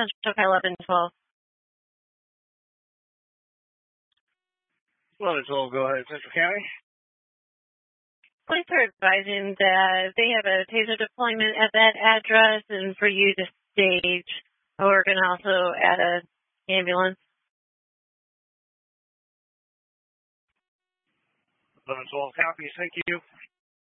Central Car 1112. 1112, go ahead, Central County. Police are advising that they have a taser deployment at that address and for you to stage. We're going to also add an ambulance. 1112 copies, thank you.